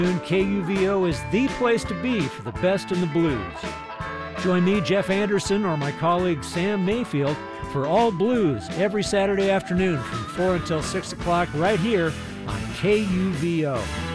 KUVO is the place to be for the best in the blues. Join me, Jeff Anderson, or my colleague Sam Mayfield for All Blues every Saturday afternoon from 4 until 6 o'clock right here on KUVO.